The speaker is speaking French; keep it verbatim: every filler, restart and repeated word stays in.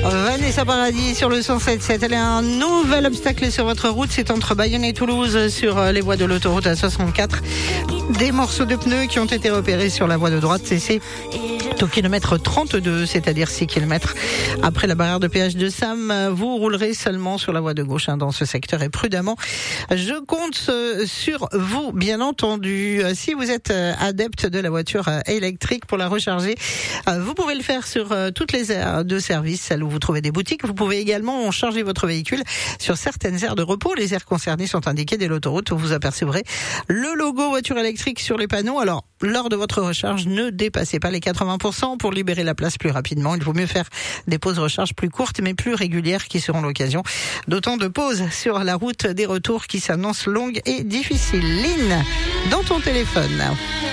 Vanessa Paradis sur le cent sept sept. Elle a un nouvel obstacle sur votre route. C'est entre Bayonne et Toulouse sur les voies de l'autoroute A soixante-quatre. Des morceaux de pneus qui ont été repérés sur la voie de droite. C'est c'est au kilomètre trente-deux, c'est-à-dire six kilomètres après la barrière de péage de Sam. Vous roulerez seulement sur la voie de gauche hein, dans ce secteur et prudemment. Je compte sur vous, bien entendu. Si vous êtes adepte de la voiture électrique pour la recharger, vous pouvez le faire sur toutes les aires de service, celles où vous trouvez des boutiques. Vous pouvez également charger votre véhicule sur certaines aires de repos. Les aires concernées sont indiquées dès l'autoroute où vous apercevrez le logo voiture électrique sur les panneaux. Alors, lors de votre recharge, ne dépassez pas les quatre-vingts pour cent pour libérer la place plus rapidement. Il vaut mieux faire des pauses recharge plus courtes mais plus régulières qui seront l'occasion d'autant de pauses sur la route des retours qui s'annoncent longues et difficiles. Lynn, dans ton téléphone.